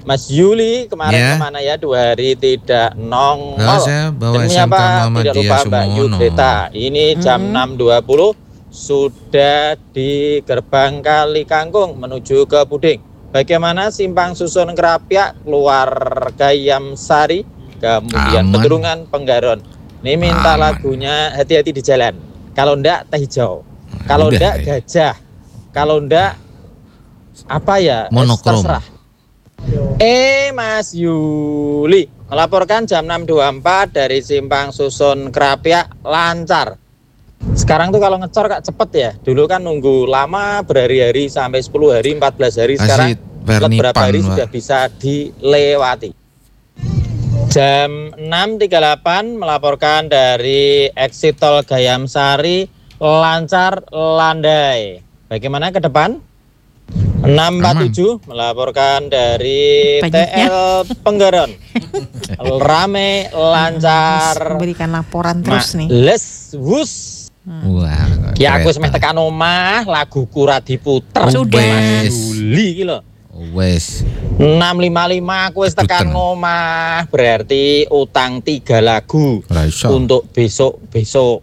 Mas Yuli kemarin Ya. kemana ya 2 hari tidak nongol. Saya bawa Demi SMK apa? Tidak Muhammadiyah lupa Mbak Sumono. Yudrita. Ini jam 6.20 sudah di gerbang Kali Kangkung menuju ke Puding. Bagaimana simpang susun Kerapiak keluar Gayam Sari, kemudian Aman. Pedurungan Penggaron. Ini minta Aman. lagunya hati-hati di jalan. Kalau ndak teh hijau. Kalau Udah, ndak ya. gajah. Kalau ndak apa ya? Monokrom. Terserah. Mas Yuli melaporkan jam 6.24 dari simpang susun Kerapiak lancar. Sekarang tuh kalau ngecor kak cepet ya. Dulu kan nunggu lama berhari-hari sampai 10 hari, 14 hari. Sekarang beberapa hari sudah bisa dilewati. Jam 6.38 melaporkan dari exit tol Gayam Sari lancar landai. Bagaimana ke depan? 6.47 melaporkan dari Banyaknya. TL Penggaron. Rame lancar. Memberikan laporan terus nih. Les wus. Wah, Ya aku semeh kereta. tekan omah, lagu kura diputer. Sudah. Mas Yuli iki lho. Wes. 6.55 aku wis tekan Kedutan. omah, berarti utang 3 lagu Ora iso. untuk besok-besok.